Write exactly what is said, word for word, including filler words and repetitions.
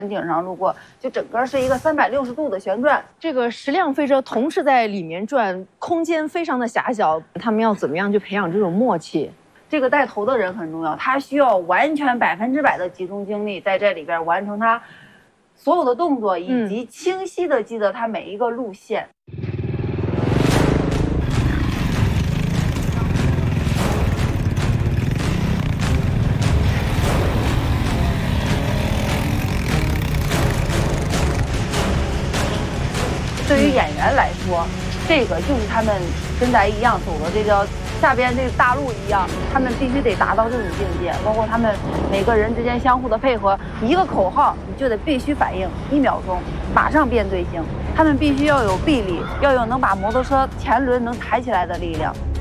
顶上路过，就整个是一个三百六十度的旋转。 这个十辆飞车同时在里面转，空间非常的狭小，他们要怎么样去培养这种默契？ 这个带头的人很重要，他需要完全百分之百的集中精力在这里边完成他所有的动作，以及清晰的记得他每一个路线。对于演员来说，这个就是他们跟咱一样走的这条下边这个大路一样，他们必须得达到这种境界。包括他们每个人之间相互的配合，一个口号你就得必须反应，一秒钟马上变队形。他们必须要有臂力，要有能把摩托车前轮能抬起来的力量。